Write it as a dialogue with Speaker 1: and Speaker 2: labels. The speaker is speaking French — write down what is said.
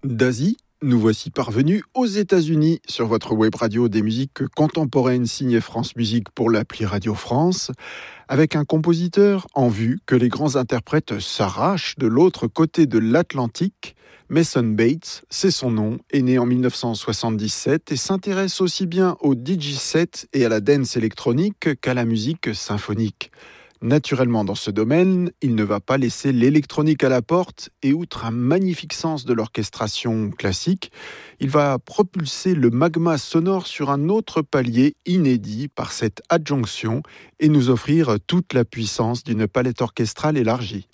Speaker 1: D'Asie, nous voici parvenus aux États-Unis sur votre web radio des musiques contemporaines signées France Musique pour l'appli Radio France, avec un compositeur en vue que les grands interprètes s'arrachent de l'autre côté de l'Atlantique. Mason Bates, c'est son nom, est né en 1977 et s'intéresse aussi bien au DJ-set et à la dance électronique qu'à la musique symphonique. Naturellement, dans ce domaine, il ne va pas laisser l'électronique à la porte et outre un magnifique sens de l'orchestration classique, il va propulser le magma sonore sur un autre palier inédit par cette adjonction et nous offrir toute la puissance d'une palette orchestrale élargie.